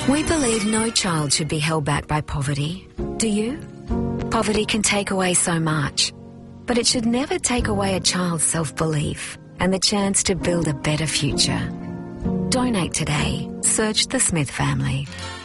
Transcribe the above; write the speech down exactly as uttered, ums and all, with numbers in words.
We believe no child should be held back by poverty. Do you? Poverty can take away so much, but it should never take away a child's self-belief and the chance to build a better future. Donate today. Search the Smith family.